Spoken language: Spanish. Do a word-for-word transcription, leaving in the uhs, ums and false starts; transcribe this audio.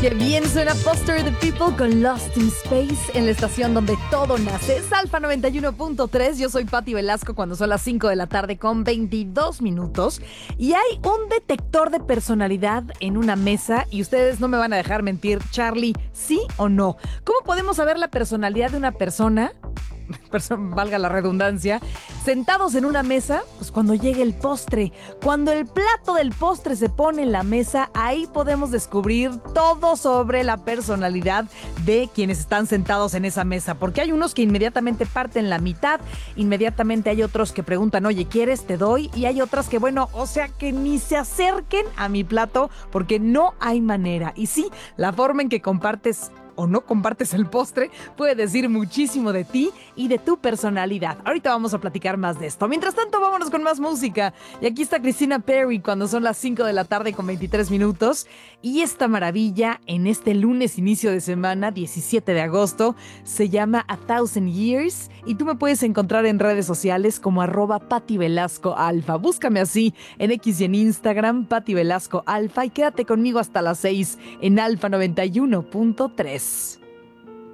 Qué bien suena Foster the People con Lost in Space en la estación donde todo nace. Es Alfa noventa y uno punto tres. Yo soy Pati Velasco cuando son las cinco de la tarde con veintidós minutos. Y hay un detector de personalidad en una mesa y ustedes no me van a dejar mentir. Charlie, ¿sí o no? ¿Cómo podemos saber la personalidad de una persona? Valga la redundancia, sentados en una mesa, pues cuando llegue el postre, cuando el plato del postre se pone en la mesa, ahí podemos descubrir todo sobre la personalidad de quienes están sentados en esa mesa, porque hay unos que inmediatamente parten la mitad, inmediatamente hay otros que preguntan, oye, ¿quieres? Te doy, y hay otras que, bueno, o sea, que ni se acerquen a mi plato porque no hay manera. Y sí, la forma en que compartes o no compartes el postre puede decir muchísimo de ti y de tu personalidad. Ahorita vamos a platicar más de esto. Mientras tanto, vámonos con más música. Y aquí está Christina Perri cuando son las cinco de la tarde con veintitrés minutos. Y esta maravilla en este lunes inicio de semana, diecisiete de agosto, se llama A Thousand Years. Y tú me puedes encontrar en redes sociales como arroba Pati Velasco Alfa. Búscame así en X y en Instagram, Pati Velasco Alfa. Y quédate conmigo hasta las seis en Alfa noventa y uno punto tres.